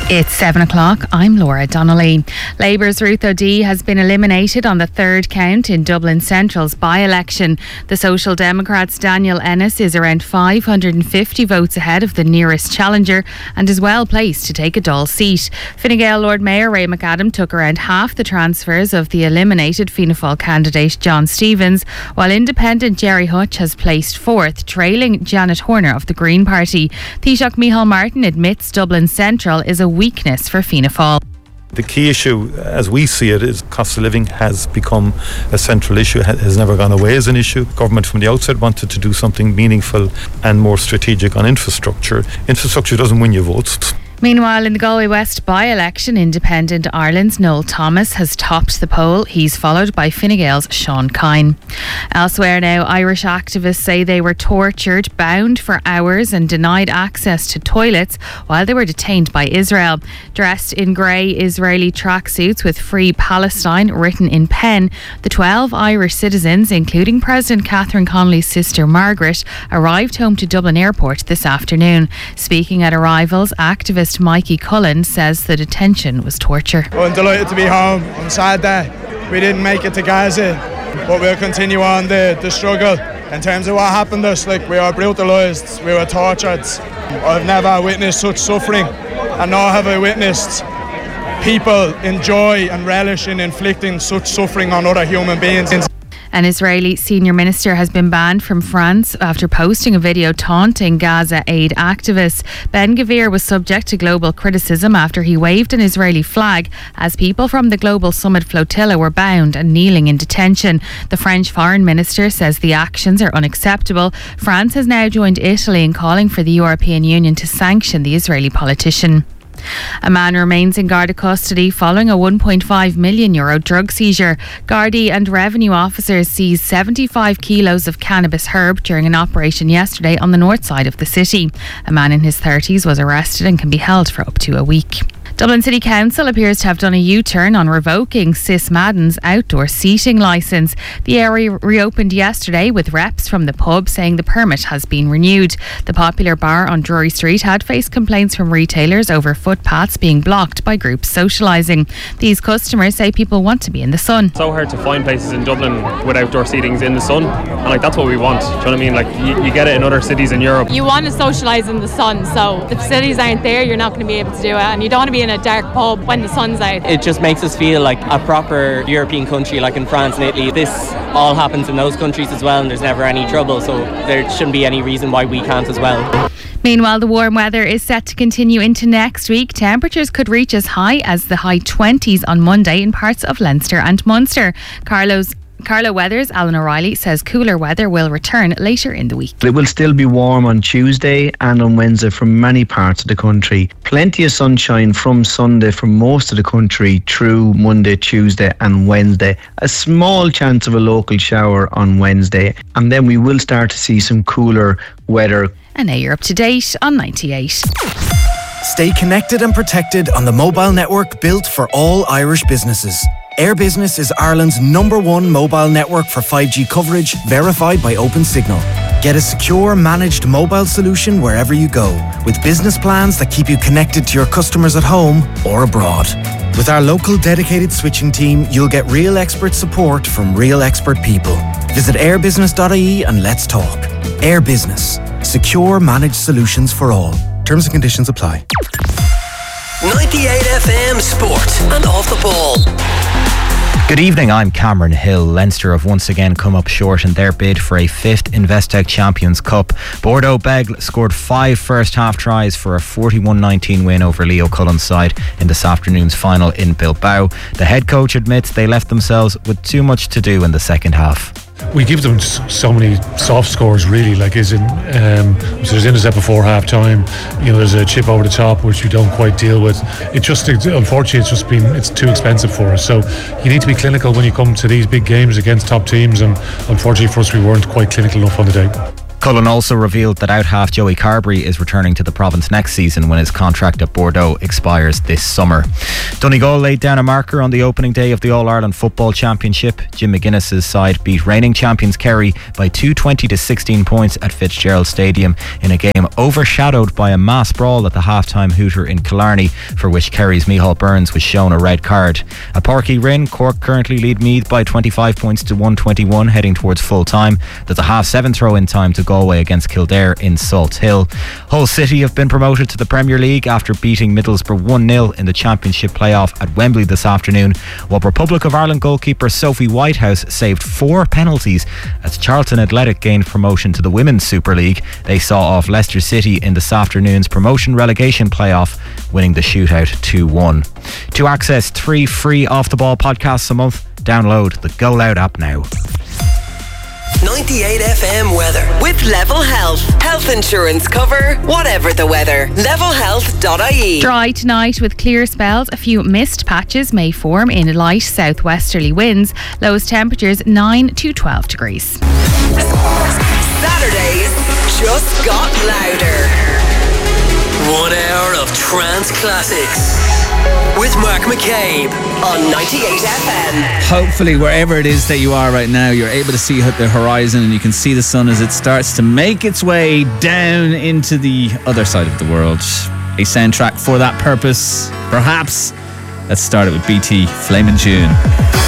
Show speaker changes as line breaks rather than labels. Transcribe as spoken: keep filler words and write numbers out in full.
It's seven o'clock. I'm Laura Donnelly. Labour's Ruth O'Dea has been eliminated on the third count in Dublin Central's by-election. The Social Democrats' Daniel Ennis is around five hundred fifty votes ahead of the nearest challenger and is well placed to take a Dáil seat. Fine Gael Lord Mayor Ray McAdam took around half the transfers of the eliminated Fianna Fáil candidate John Stevens, while independent Jerry Hutch has placed fourth, trailing Janet Horner of the Green Party. Taoiseach Micheál Martin admits Dublin Central is a weakness for Fianna Fáil.
The key issue, as we see it, is cost of living has become a central issue, has never gone away as an issue. Government from the outset wanted to do something meaningful and more strategic on infrastructure. Infrastructure doesn't win you votes.
Meanwhile, in the Galway West by-election, Independent Ireland's Noel Thomas has topped the poll. He's followed by Fine Gael's Sean Kine. Elsewhere now, Irish activists say they were tortured, bound for hours and denied access to toilets while they were detained by Israel. Dressed in grey Israeli tracksuits with Free Palestine written in pen, the twelve Irish citizens, including President Catherine Connolly's sister Margaret, arrived home to Dublin Airport this afternoon. Speaking at arrivals, activist Mikey Cullen says the detention was torture.
I'm delighted to be home. I'm sad that we didn't make it to Gaza, but we'll continue on the, the struggle. In terms of what happened to us, like, we were brutalised, we were tortured. I've never witnessed such suffering, and nor have I witnessed people enjoy and relish in inflicting such suffering on other human beings.
An Israeli senior minister has been banned from France after posting a video taunting Gaza aid activists. Ben Gvir was subject to global criticism after he waved an Israeli flag as people from the Global Summit flotilla were bound and kneeling in detention. The French foreign minister says the actions are unacceptable. France has now joined Italy in calling for the European Union to sanction the Israeli politician. A man remains in Garda custody following a one point five million euro drug seizure. Gardaí and revenue officers seized seventy-five kilos of cannabis herb during an operation yesterday on the north side of the city. A man in his thirties was arrested and can be held for up to a week. Dublin City Council appears to have done a U-turn on revoking Sis Madden's outdoor seating licence. The area reopened yesterday with reps from the pub saying the permit has been renewed. The popular bar on Drury Street had faced complaints from retailers over footpaths being blocked by groups socialising. These customers say people want to be in the sun.
It's so hard to find places in Dublin with outdoor seatings in the sun, and like that's what we want. Do you know what I mean? Like you, you get it in other cities in Europe.
You want to socialise in the sun, so if the facilities aren't there, you're not going to be able to do it, and you don't want to be in a dark pub when the sun's out.
It just makes us feel like a proper European country, like in France and Italy. This all happens in those countries as well, and there's never any trouble, so there shouldn't be any reason why we can't as well.
Meanwhile, the warm weather is set to continue into next week. Temperatures could reach as high as the high twenties on Monday in parts of Leinster and Munster. Carlo's Carlo Weathers, Alan O'Reilly, says cooler weather will return later in the week.
It will still be warm on Tuesday and on Wednesday for many parts of the country. Plenty of sunshine from Sunday for most of the country through Monday, Tuesday and Wednesday. A small chance of a local shower on Wednesday. And then we will start to see some cooler weather.
And now you're up to date on ninety-eight.
Stay connected and protected on the mobile network built for all Irish businesses. Air Business is Ireland's number one mobile network for five G coverage, verified by OpenSignal. Get a secure, managed mobile solution wherever you go, with business plans that keep you connected to your customers at home or abroad. With our local dedicated switching team, you'll get real expert support from real expert people. Visit airbusiness dot I E and let's talk. Air Business. Secure, managed solutions for all. Terms and conditions apply.
ninety-eight F M Sport and Off the Ball.
Good evening, I'm Cameron Hill. Leinster have once again come up short in their bid for a fifth Investec Champions Cup. Bordeaux Bègles scored five first half tries for a forty-one nineteen win over Leo Cullen's side in this afternoon's final in Bilbao. The head coach admits they left themselves with too much to do in the second half.
We give them so many soft scores, really. Like, is in um, so there's intercept before half time. You know, there's a chip over the top which we don't quite deal with. It just, it, unfortunately, it's just been it's too expensive for us. So you need to be clinical when you come to these big games against top teams, and unfortunately for us, we weren't quite clinical enough on the day.
Cullen also revealed that out-half Joey Carberry is returning to the province next season when his contract at Bordeaux expires this summer. Donegal laid down a marker on the opening day of the All-Ireland Football Championship. Jim McGuinness's side beat reigning champions Kerry by two twenty to sixteen points at Fitzgerald Stadium in a game overshadowed by a mass brawl at the half-time hooter in Killarney, for which Kerry's Micheál Burns was shown a red card. At Páirc Uí Rinn, Cork currently lead Meath by twenty-five points to one twenty-one, heading towards full time. There's a half-seven throw-in time to Galway against Kildare in Salt Hill. Hull City have been promoted to the Premier League after beating Middlesbrough one nil in the Championship playoff at Wembley this afternoon, while Republic of Ireland goalkeeper Sophie Whitehouse saved four penalties as Charlton Athletic gained promotion to the Women's Super League. They saw off Leicester City in this afternoon's promotion relegation playoff, winning the shootout two one. To access three free Off The Ball podcasts a month, download the Go Loud app now.
ninety-eight F M weather with Level Health. Health insurance cover, whatever the weather. level health dot I E.
Dry tonight with clear spells. A few mist patches may form in light southwesterly winds. Lowest temperatures nine to twelve degrees.
Saturdays just got louder. One hour of trance classics with Mark McCabe on ninety-eight F M.
Hopefully wherever it is that you are right now, you're able to see the horizon and you can see the sun as it starts to make its way down into the other side of the world. A soundtrack for that purpose, perhaps. Let's start it with B T, Flamin' June.